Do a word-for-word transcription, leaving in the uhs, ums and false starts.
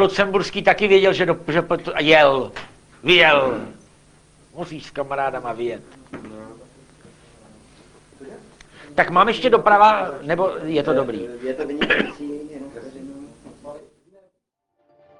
Lucemburský taky věděl, že, do, že jel, vyjel. Musíš s kamarádama vyjet. Tak mám ještě doprava, nebo je to dobrý? Je to vynikající.